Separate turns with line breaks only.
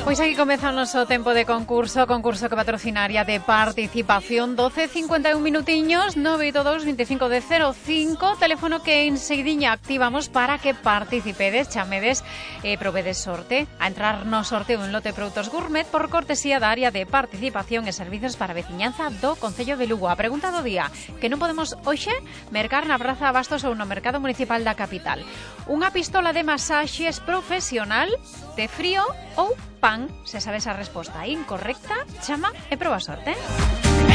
Pois aquí comeza o noso tempo de concurso que patrocinaria de participación 12 51 minutiños 982 25 de 05, teléfono que enseguidiña activamos para que participedes, chamedes e provedes sorte a entrar no sorteo un lote de produtos gourmet por cortesía da área de participación e servizos para a veciñanza do Concello de Lugo. A pregunta do día, que non podemos hoxe mercar na Praza Abastos ou no Mercado Municipal da capital. Unha pistola de masaxes profesional de frío ou pan? Se sabes a resposta incorrecta, chama e proba sorte.